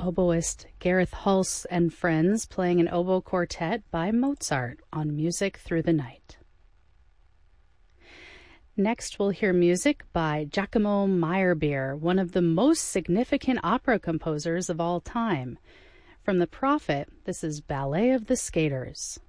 oboist Gareth Hulse and Friends playing an oboe quartet by Mozart on Music Through the Night. Next, we'll hear music by Giacomo Meyerbeer, one of the most significant opera composers of all time. From The Prophet, this is Ballet of the Skaters.